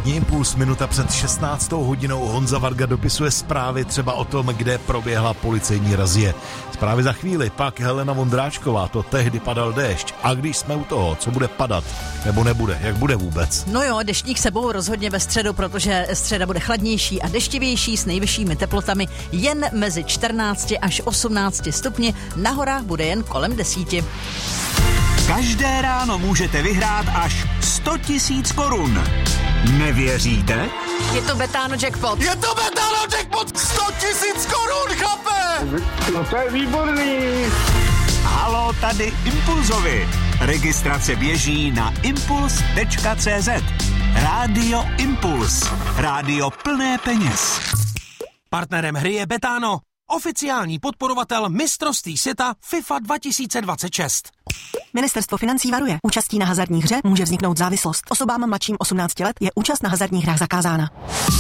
Sobotní impuls, minuta před 16. hodinou. Honza Varga dopisuje zprávy třeba o tom, kde proběhla policejní razie. Zprávy za chvíli, pak Helena Vondráčková, to tehdy padal déšť. A když jsme u toho, co bude padat, nebo nebude, jak bude vůbec? No jo, deštník sebou rozhodně ve středu, protože středa bude chladnější a deštivější s nejvyššími teplotami jen mezi 14 až 18 stupni, na horách bude jen kolem 10. Každé ráno můžete vyhrát až 100 000 korun. Nevěříte? Je to Betano jackpot. Je to Betano jackpot! 100 000 korun, chlape! No to je výborný! Halo, tady Impulzovi. Registrace běží na impuls.cz. Rádio Impuls. Rádio plné peněz. Partnerem hry je Betano, oficiální podporovatel mistrovství světa FIFA 2026. Ministerstvo financí varuje. Účastí na hazardní hře může vzniknout závislost. Osobám mladším 18 let je účast na hazardních hrách zakázána.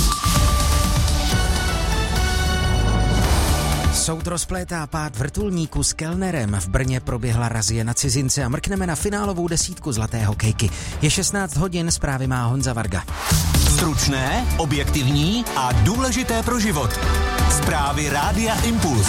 Soud rozplétá pád vrtulníku s Kellnerem. V Brně proběhla razie na cizince a mrkneme na finálovou desítku zlaté hokejky. Je 16 hodin, zprávy má Honza Varga. Stručné, objektivní a důležité pro život. Zprávy Rádia Impuls.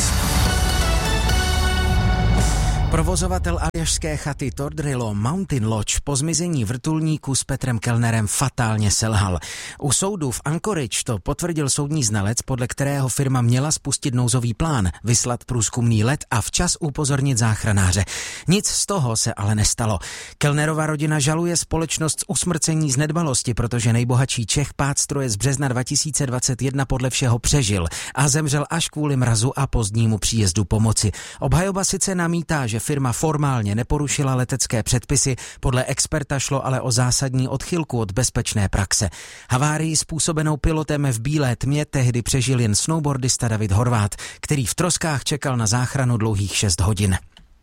Provozovatel aljašské chaty Tordrillo Mountain Lodge po zmizení vrtulníku s Petrem Kellnerem fatálně selhal. U soudu v Anchorage to potvrdil soudní znalec, podle kterého firma měla spustit nouzový plán, vyslat průzkumný let a včas upozornit záchranáře. Nic z toho se ale nestalo. Kellnerova rodina žaluje společnost z usmrcení z nedbalosti, protože nejbohatší Čech pád stroje z března 2021 podle všeho přežil a zemřel až kvůli mrazu a pozdnímu příjezdu pomoci. Obhajoba sice namítá, že firma formálně neporušila letecké předpisy, podle experta šlo ale o zásadní odchylku od bezpečné praxe. Havárii způsobenou pilotem v bílé tmě tehdy přežil jen snowboardista David Horvát, který v troskách čekal na záchranu dlouhých 6 hodin.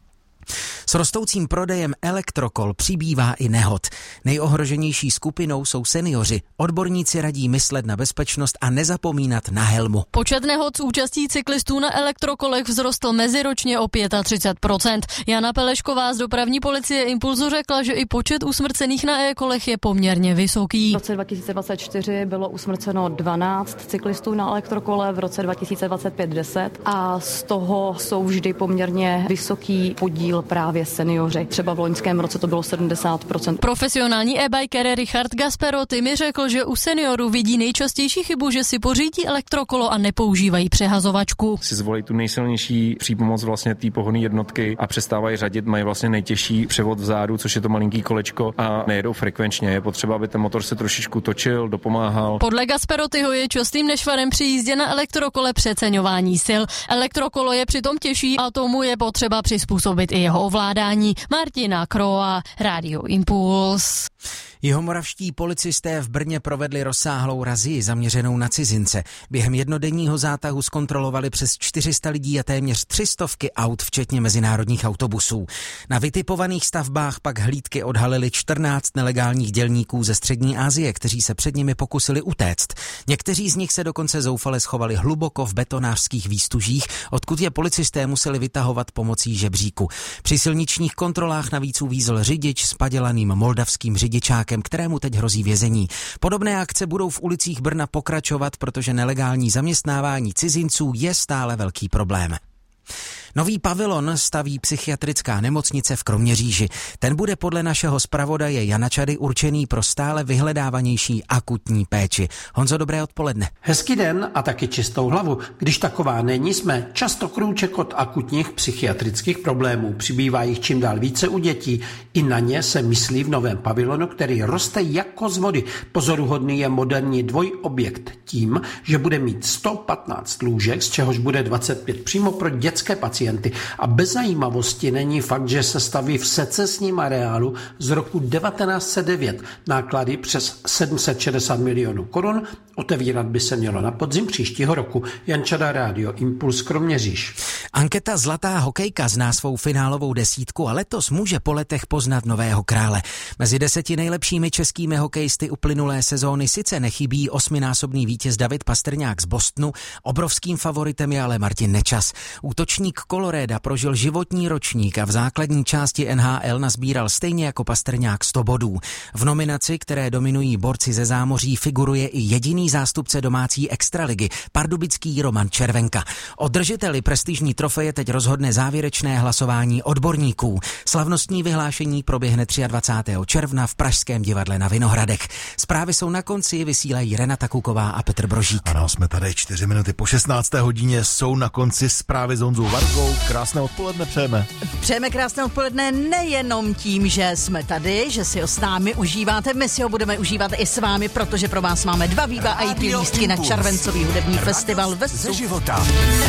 S rostoucím prodejem elektrokol přibývá i nehod. Nejohroženější skupinou jsou seniori. Odborníci radí myslet na bezpečnost a nezapomínat na helmu. Počet nehod s účastí cyklistů na elektrokolech vzrostl meziročně o 35%. Jana Pelešková z dopravní policie Impulzu řekla, že i počet usmrcených na e-kolech je poměrně vysoký. V roce 2024 bylo usmrceno 12 cyklistů na elektrokole, v roce 2025 10 a z toho jsou vždy poměrně vysoký podíl právě seniori. Třeba v loňském roce to bylo 70%. Profesionální e-biker Richard Gasperotti mi řekl, že u seniorů vidí nejčastější chybu, že si pořídí elektrokolo a nepoužívají přehazovačku. Si zvolí tu nejsilnější přípomoc vlastně té pohonné jednotky a přestávají řadit, mají vlastně nejtěžší převod vzadu, což je to malinký kolečko a nejedou frekvenčně. Je potřeba, aby ten motor se trošičku točil, dopomáhal. Podle Gasperottiho je častým nešvarem při jízdě na elektrokole přeceňování sil. Elektrokolo je přitom těžší a tomu je potřeba přizpůsobit i jeho ovládání. Martina Kroa, Rádio Impuls. Jihomoravští policisté v Brně provedli rozsáhlou razii zaměřenou na cizince. Během jednodenního zátahu zkontrolovali přes 400 lidí a téměř 300 aut, včetně mezinárodních autobusů. Na vytipovaných stavbách pak hlídky odhalili 14 nelegálních dělníků ze střední Asie, kteří se před nimi pokusili utéct. Někteří z nich se dokonce zoufale schovali hluboko v betonářských výstužích, odkud je policisté museli vytahovat pomocí žebříku. Při silničních kontrolách navíc uvízl řidič s padělaným moldavským řidičákem, kterému teď hrozí vězení. Podobné akce budou v ulicích Brna pokračovat, protože nelegální zaměstnávání cizinců je stále velký problém. Nový pavilon staví psychiatrická nemocnice v Kroměříži. Ten bude podle našeho zpravodaje Jana Čady určený pro stále vyhledávanější akutní péči. Honzo, dobré odpoledne. Hezký den a taky čistou hlavu. Když taková není, jsme často krůček od akutních psychiatrických problémů. Přibývá jich čím dál více u dětí. I na ně se myslí v novém pavilonu, který roste jako z vody. Pozoruhodný je moderní dvojobjekt tím, že bude mít 115 lůžek, z čehož bude 25 přímo pro dětské pacienty. A bez zajímavosti není fakt, že se staví v secesním areálu z roku 1909. Náklady přes 760 milionů korun. Otevírat by se mělo na podzim příštího roku. Jan Čada, Rádio Impuls, Kroměříž. Anketa Zlatá hokejka zná svou finálovou desítku a letos může po letech poznat nového krále. Mezi 10 nejlepšími českými hokejisty uplynulé sezóny sice nechybí 8násobný vítěz David Pastrňák z Bostonu, obrovským favoritem je ale Martin Nečas. Útočník Koloréda prožil životní ročník a v základní části NHL nazbíral stejně jako Pastrňák 100 bodů. V nominaci, které dominují borci ze zámoří, figuruje i jediný zástupce domácí extraligy, pardubický Roman Červenka. O držiteli prestižní trofeje teď rozhodne závěrečné hlasování odborníků. Slavnostní vyhlášení proběhne 23. června v Pražském divadle na Vinohradech. Zprávy jsou na konci, vysílají Renata Kuková a Petr Brožík. Ano, jsme tady 4 minuty po 16. hodině, jsou na konci zprávy s Honzou Vargou. Krásné odpoledne přejeme. Přejeme krásné odpoledne nejenom tím, že jsme tady, že si ho s námi užíváte, my si ho budeme užívat i s vámi, protože pro vás máme 2 VIP lístky na červencový hudební festival ve života.